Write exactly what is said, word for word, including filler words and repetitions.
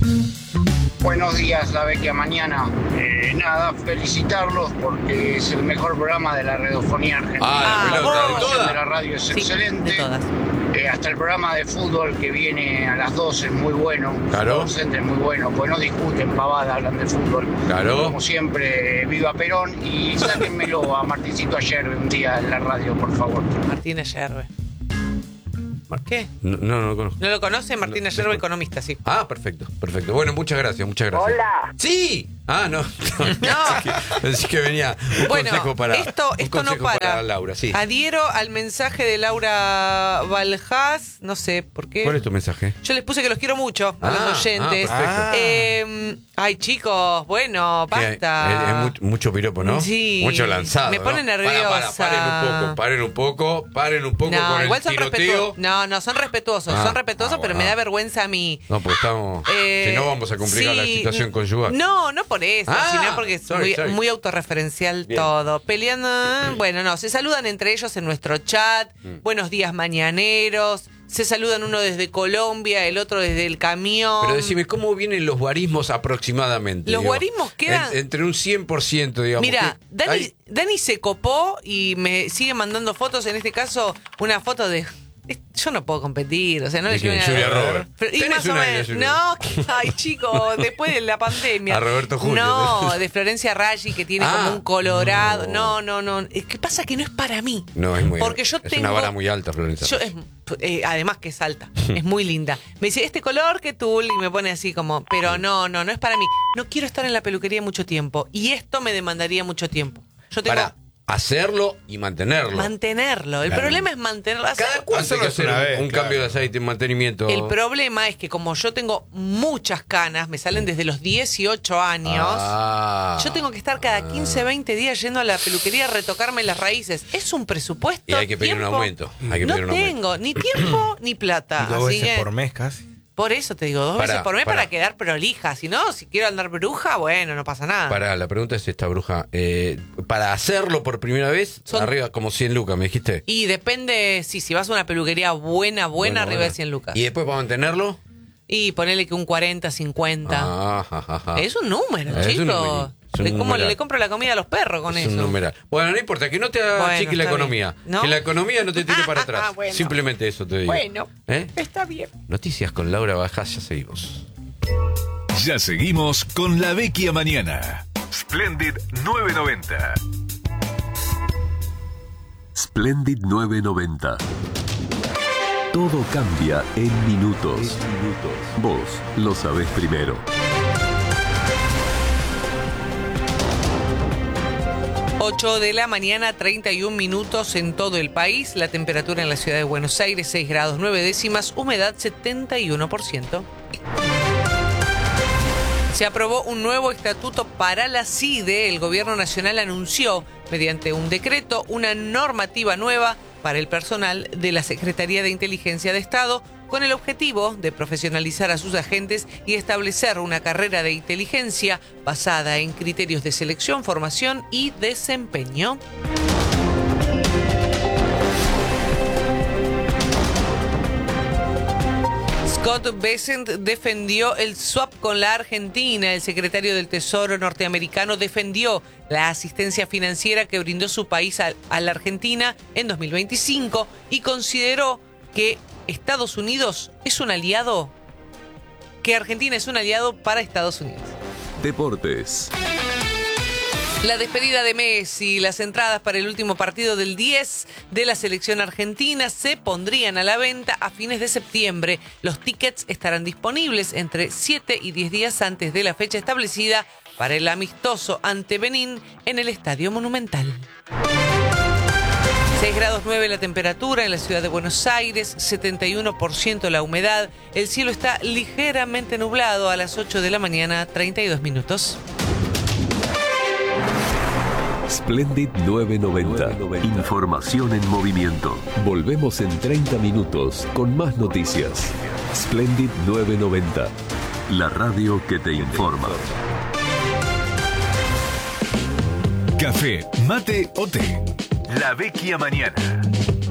Buenos días, la Vecchia Mañana. Eh, nada, felicitarlos porque es el mejor programa de la radiofonía argentina. Ah, la pelota, producción de todas. de la radio es Sí, excelente. de todas. Eh, hasta el programa de fútbol que viene a las doce es muy bueno. Claro. Fútbol Center es muy bueno, pues no discuten pavada, hablan de fútbol. Claro. Como siempre, viva Perón y sáquenmelo a Martincito ayer un día en la radio, por favor. Martínez Yerbe. ¿Por qué? No, no, no lo conozco. ¿No lo conoce? Martínez No, Yerbe, después. economista, sí. Ah, perfecto, perfecto. Bueno, muchas gracias, muchas gracias. Hola. ¡Sí! Ah, no. No. No. Pensé que venía un Bueno, consejo para, esto, un esto no consejo para. Laura, sí. Adhiero al mensaje de Laura Valjás, no sé por qué. ¿Cuál es tu mensaje? Yo les puse que los quiero mucho a Ah, los oyentes. ah, perfecto. Eh, ay, chicos, bueno, Que basta. Es, es mucho, mucho piropo, ¿no? Sí. Mucho lanzado. Me pone ¿no? Para, nerviosa. para, paren un poco, paren un poco, paren un poco No, con igual el son tiroteo. respetuosos. No, no, son respetuosos, Ah, son respetuosos, ah, pero bueno. me da vergüenza a mí. No, pues estamos. Eh, si no, vamos a complicar la sí, situación conyugal. No, no por eso, Ah, sino porque es sorry, muy, sorry. muy autorreferencial Bien. todo. Peleando, bueno, no, se saludan entre ellos en nuestro chat. Mm. Buenos días mañaneros. Se saludan uno desde Colombia, el otro desde el camión. Pero decime, ¿cómo vienen los guarismos aproximadamente? Los digo? guarismos quedan- En- entre un cien por ciento, digamos. Mira, que Dani, hay- Dani se copó y me sigue mandando fotos, en este caso una foto de... Yo no puedo competir, o sea, no ¿De le quién? llevo Julia nada. Roberts. Pero- Y Tenés más o una de menos. Julia No, que- ay, chicos, después de la pandemia. A Roberto Julio. No, de Florencia Raggi, que tiene Ah, como un colorado. no. No, no, no. Es que pasa que no es para mí. No, es muy Porque yo es tengo. una vara muy alta, Florencia. Yo- es- eh, además que es alta, es muy linda. Me dice, este color que tú, y me pone así como, pero no, no, no es para mí. No quiero estar en la peluquería mucho tiempo. Y esto me demandaría mucho tiempo. Yo tengo Para hacerlo y mantenerlo. mantenerlo. El Claro. problema es mantenerlo. Cada cuánto hay que hacer una un, vez, un claro. cambio de aceite en mantenimiento. El problema es que como yo tengo muchas canas, me salen desde los dieciocho años, Ah. yo tengo que estar cada quince, veinte días yendo a la peluquería a retocarme las raíces. Es un presupuesto. Y hay que pedir un tiempo. aumento. Hay que no pedir un aumento. tengo ni tiempo ni plata. Dos así veces que- por mes casi. por eso te digo, dos Pará, veces por mes pará. para quedar prolija. Si no, si quiero andar bruja, bueno, no pasa nada. Para, la pregunta es esta, bruja. Eh, para hacerlo por primera vez, Son- arriba como cien lucas, me dijiste. Y depende, sí, si vas a una peluquería buena, buena, Bueno, arriba bueno. de cien lucas. ¿Y después para mantenerlo? Y ponele que un cuarenta, cincuenta. Ah, ja, ja, ja. Es un número, Es un chicos. numerito, es un Le, como numeral. le compro la comida a los perros con Es eso. un numeral. Bueno, no importa, que no te Bueno, achique la está economía. bien. ¿No? Que la economía no te tire Ah, para ah, atrás. ah, bueno. Simplemente eso te digo. Bueno, ¿Eh? está bien. Noticias con Laura Bajás, ya seguimos. Ya seguimos con La Vecchia Mañana. Splendid novecientos noventa. Splendid novecientos noventa. Todo cambia en minutos. Vos lo sabés primero. ocho de la mañana, treinta y un minutos en todo el país. La temperatura en la ciudad de Buenos Aires, seis grados nueve décimas, humedad setenta y uno por ciento. Se aprobó un nuevo estatuto para la CIDE. El gobierno nacional anunció, mediante un decreto, una normativa nueva para el personal de la Secretaría de Inteligencia de Estado, con el objetivo de profesionalizar a sus agentes y establecer una carrera de inteligencia basada en criterios de selección, formación y desempeño. Scott Bessent defendió el swap con la Argentina. El secretario del Tesoro norteamericano defendió la asistencia financiera que brindó su país a, a la Argentina en dos mil veinticinco y consideró que Estados Unidos es un aliado, que Argentina es un aliado para Estados Unidos. Deportes. La despedida de Messi, las entradas para el último partido del diez de la selección argentina se pondrían a la venta a fines de septiembre. Los tickets estarán disponibles entre siete y diez días antes de la fecha establecida para el amistoso ante Benín en el Estadio Monumental. seis grados nueve la temperatura en la ciudad de Buenos Aires, setenta y uno por ciento la humedad. El cielo está ligeramente nublado a las ocho de la mañana, treinta y dos minutos. Splendid novecientos noventa. Información en movimiento. Volvemos en treinta minutos con más noticias. Splendid novecientos noventa. La radio que te informa. Café, mate o té. La Vecchia Mañana.